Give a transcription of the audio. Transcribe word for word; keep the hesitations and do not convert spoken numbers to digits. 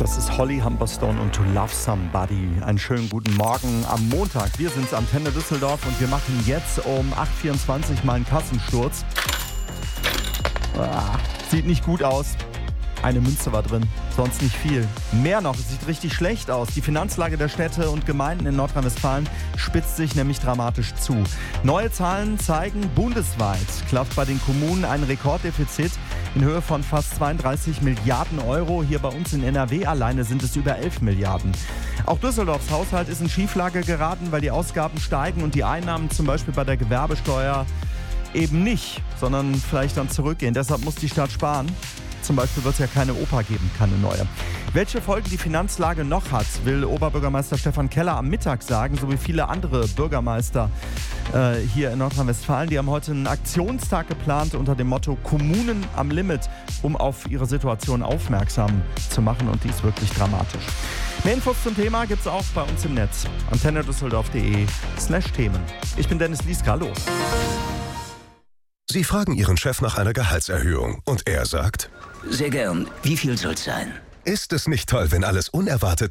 Das ist Holly Humberstone und To Love Somebody. Einen schönen guten Morgen am Montag. Wir sind Antenne Düsseldorf und wir machen jetzt um acht Uhr vierundzwanzig mal einen Kassensturz. Ah, sieht nicht gut aus. Eine Münze war drin, sonst nicht viel. Mehr noch, es sieht richtig schlecht aus. Die Finanzlage der Städte und Gemeinden in Nordrhein-Westfalen spitzt sich nämlich dramatisch zu. Neue Zahlen zeigen, bundesweit klafft bei den Kommunen ein Rekorddefizit in Höhe von fast zweiunddreißig Milliarden Euro. Hier bei uns in N R W alleine sind es über elf Milliarden. Auch Düsseldorfs Haushalt ist in Schieflage geraten, weil die Ausgaben steigen und die Einnahmen zum Beispiel bei der Gewerbesteuer eben nicht, sondern vielleicht dann zurückgehen. Deshalb muss die Stadt sparen. Zum Beispiel wird es ja keine Oper geben, keine neue. Welche Folgen die Finanzlage noch hat, will Oberbürgermeister Stefan Keller am Mittag sagen, sowie viele andere Bürgermeister äh, hier in Nordrhein-Westfalen. Die haben heute einen Aktionstag geplant unter dem Motto Kommunen am Limit, um auf ihre Situation aufmerksam zu machen, und die ist wirklich dramatisch. Mehr Infos zum Thema gibt es auch bei uns im Netz. antenne düsseldorf punkt de slash Themen. Ich bin Dennis Lieska, los. Sie fragen Ihren Chef nach einer Gehaltserhöhung und er sagt: Sehr gern. Wie viel soll's sein? Ist es nicht toll, wenn alles unerwartet